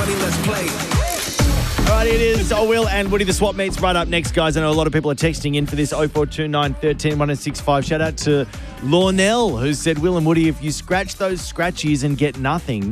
money, let's play. All right, it is Will and Woody, the swap meets right up next, guys. I know a lot of people are texting in for this 0429 13 1065. Shout out to Lornell, who said, Will and Woody, if you scratch those scratchies and get nothing,